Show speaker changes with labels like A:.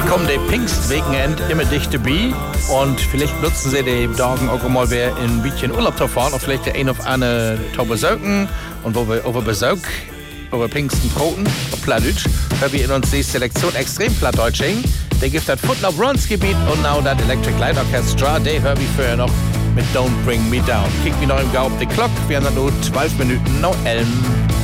A: kommen die Pfingstwochenend immer dicht dabei und vielleicht nutzen sie die Tagen auch mal wieder ein bisschen Urlaub zu fahren und vielleicht ein auf eine zu besuchen und wo wir über Besuch über Pfingsten troten auf Plattdeutsch, weil wir in uns die Selektion extrem Plattdeutsch hängen. Der gibt das Footloop Runs Gebiet und now das Electric Light Orchestra, der hören wir vorher noch mit Don't Bring Me Down. Kick me noch im Gau auf die Glock, wir haben dann nur 12 Minuten noch 11.